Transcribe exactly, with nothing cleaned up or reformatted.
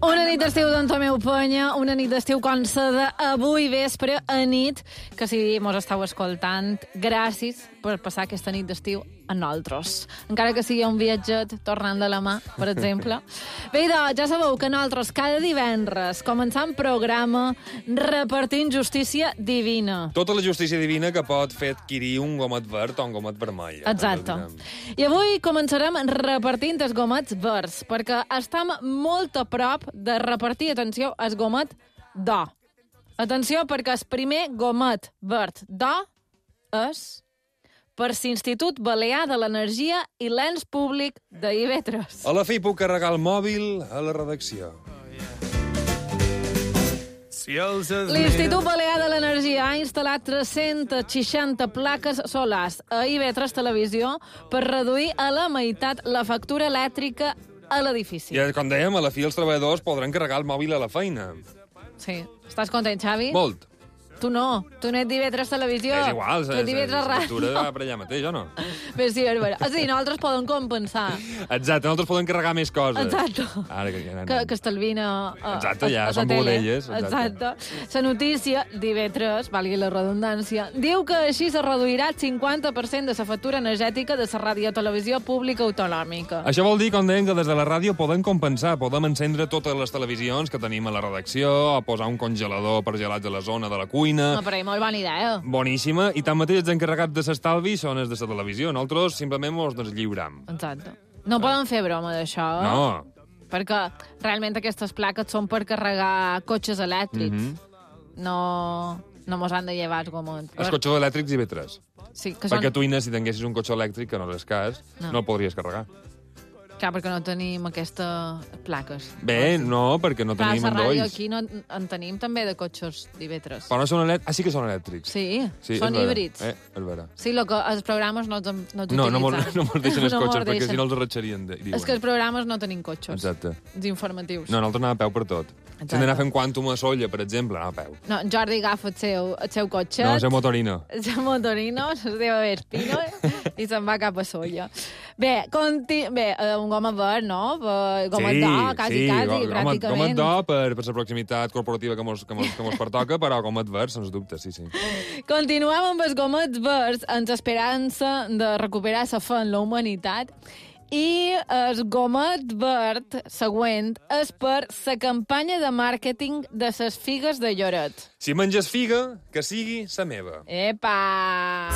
Una nit d'estiu d'en Tomeu Penya, una nit d'estiu com la d'avui vespre a nit, que si mos estàu escoltant, gràcies per passar aquesta nit d'estiu a nosaltres. Encara que sigui un viatget tornant de la mà, per exemple. Bé, doncs, ja sabeu que nosaltres cada divendres començam programa repartint justícia divina. Tota la justícia divina que pot fer adquirir un gomet verd o un gomet vermell. Exacte. I avui començarem repartint els gomets verds, perquè estem molt a prop de repartir, atenció, el gomet d'O. Atenció, perquè el primer gomet verd d'O és per l'Institut Balear de l'Energia i l'Ens Públic de I V tres. A la fi puc carregar el mòbil a la redacció. L'Institut Balear de l'Energia ha instal·lat tres-centes seixanta plaques solars a I V tres Televisió per reduir a la meitat la factura elèctrica a l'edifici. I, com dèiem, a la fi els treballadors podran carregar el mòbil a la feina. Sí. Estàs content, Xavi? Molt. Tu no. Tu no ets d'I V tres Televisió. És igual, tu ets d'I V tres la Ràdio. factura va per allà mateix, o no? Bé, sí, és vera. És a dir, nosaltres podem compensar. Exacte, nosaltres podem carregar més coses. Exacte. Ara que, ja Que, que estalvina a, Exacte, a, ja a són la tele. borrelles. Exacte. La notícia d'I V tres, valgui la redundància, diu que així se reduirà el cinquanta per cent de la factura energètica de la radiotelevisió pública autonòmica. Això vol dir, com deien, que des de la ràdio podem compensar, podem encendre totes les televisions que tenim a la redacció, o posar un congelador per gelats a la zona de la cuina. No, però és molt bona idea. Boníssima, i tanmateix els encarregats de l'estalvi són els de la televisió. Nosaltres simplement mos deslliuram. Exacte. No poden fer broma d'això. No. Perquè realment aquestes plaques són per carregar cotxes elèctrics. Mm -hmm. No, no mos han de llevar els gomets. Els cotxes elèctrics I V tres. Sí, que Perquè són... tu, Ines, si tinguessis un cotxe elèctric, que no és cas, No. no el podries carregar. Clar, perquè no tenim aquestes plaques. Bé, no, perquè no Clar, tenim a la ràdio endolls. aquí no, en tenim també de cotxes d'I V tres. Però no són elèctrics. Ah, sí que són elèctrics. Sí, Sí, són és vera. híbrids. Eh, és vera. Sí, lo que els programes no els, no els No, no mos, utilitzen. no mos deixen els No cotxes, mos perquè deixen. si no els arratxarien, diuen. És que els programes no tenim cotxes. Exacte. Els informatius. No, nosaltres anem a peu per tot. Si hem d'anar fent quàntum a Solla, per exemple, anem a peu. No, en Jordi agafa el seu, el seu cotxet. No, és a motorino. El seu motorino, es deu haver espino, i se'n va cap a Solla. Bé, conti... Bé, eh, un goma verd, no? Goma d'O, quasi, sí, quasi, go- gomet- pràcticament. Gomet d'O per, per la proximitat corporativa que mos, que mos, que mos pertoca, però gomet verd, sens dubte, sí, sí. Continuem amb els gomets verds amb esperança de recuperar la fe en la humanitat. I el gomet verd següent és per la campanya de màrqueting de les figues de Lloret. Si menges figa, que sigui sa meva. Epa!